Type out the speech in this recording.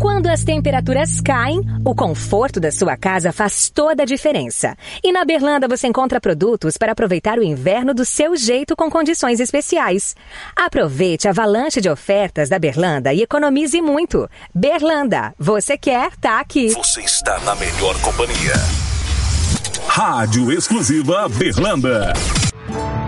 Quando as temperaturas caem, o conforto da sua casa faz toda a diferença. E na Berlanda você encontra produtos para aproveitar o inverno do seu jeito com condições especiais. Aproveite a avalanche de ofertas da Berlanda e economize muito. Berlanda, você quer, tá aqui. Você está na melhor companhia. Rádio Exclusiva Berlanda.